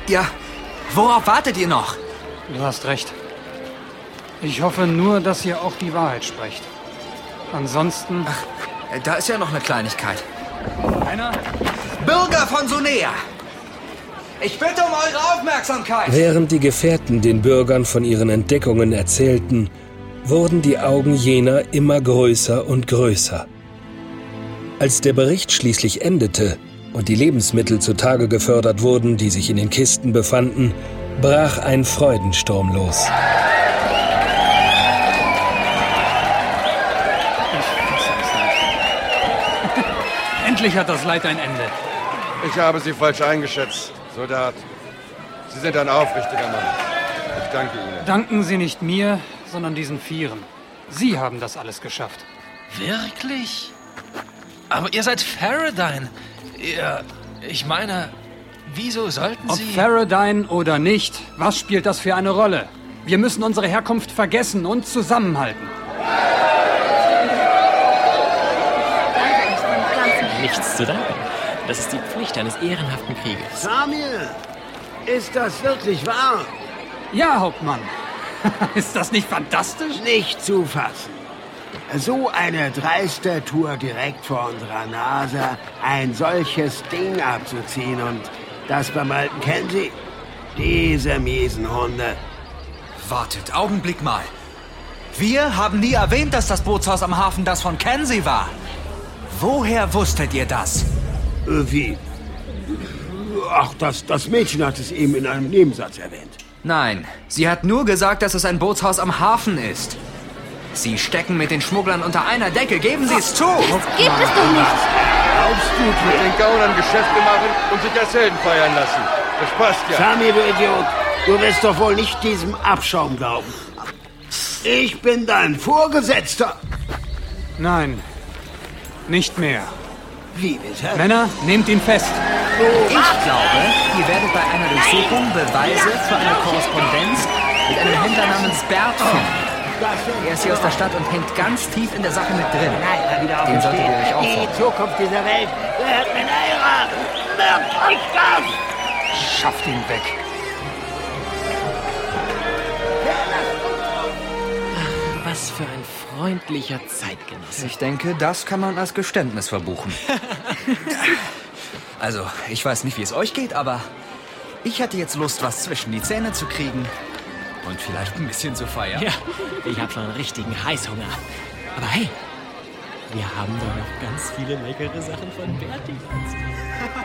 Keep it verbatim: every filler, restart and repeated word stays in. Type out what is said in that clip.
Ja, worauf wartet ihr noch? Du hast recht. Ich hoffe nur, dass ihr auch die Wahrheit sprecht. Ansonsten... Ach, da ist ja noch eine Kleinigkeit. Einer? Bürger von Sunea! Ich bitte um eure Aufmerksamkeit! Während die Gefährten den Bürgern von ihren Entdeckungen erzählten, wurden die Augen jener immer größer und größer. Als der Bericht schließlich endete und die Lebensmittel zutage gefördert wurden, die sich in den Kisten befanden, brach ein Freudensturm los. Endlich hat das Leid ein Ende. Ich habe Sie falsch eingeschätzt, Soldat. Sie sind ein aufrichtiger Mann. Ich danke Ihnen. Danken Sie nicht mir, sondern diesen Vieren. Sie haben das alles geschafft. Wirklich? Aber ihr seid Faradine. Ihr, ich meine, wieso sollten Ob Sie... Faradine oder nicht, was spielt das für eine Rolle? Wir müssen unsere Herkunft vergessen und zusammenhalten. Nichts zu danken. Das ist die Pflicht eines ehrenhaften Kriegers. Samuel, ist das wirklich wahr? Ja, Hauptmann. Ist das nicht fantastisch? Nicht zu fassen. So eine dreiste Tour direkt vor unserer Nase, ein solches Ding abzuziehen und das beim alten Kenzie. Diese miesen Hunde. Wartet, Augenblick mal. Wir haben nie erwähnt, dass das Bootshaus am Hafen das von Kenzie war. Woher wusstet ihr das? Wie? Ach, das, das Mädchen hat es eben in einem Nebensatz erwähnt. Nein, sie hat nur gesagt, dass es ein Bootshaus am Hafen ist. Sie stecken mit den Schmugglern unter einer Decke, geben Sie es zu! Das gibt es doch nicht! Glaubst du, mit den Gaunern Geschäfte machen und sich als Helden feiern lassen? Das passt ja. Sami, du Idiot, du willst doch wohl nicht diesem Abschaum glauben. Ich bin dein Vorgesetzter. Nein, nicht mehr. Wie bitte? Männer, nehmt ihn fest. Ich glaube, ihr werdet bei einer Durchsuchung Beweise für eine Korrespondenz mit einem Händler namens Bert finden. Er ist hier aus der Stadt und hängt ganz tief in der Sache mit drin. Nein, wieder Den solltet ihr euch auch Die vornehmen. Zukunft dieser Welt gehört mit eurer. Merkt euch das! Schafft ihn weg. Was für ein freundlicher Zeitgenosse. Ich denke, das kann man als Geständnis verbuchen. Also, ich weiß nicht, wie es euch geht, aber ich hatte jetzt Lust, was zwischen die Zähne zu kriegen und vielleicht ein bisschen zu feiern. Ja, ich habe schon einen richtigen Heißhunger. Aber hey, wir haben doch noch ganz viele leckere Sachen von Berti.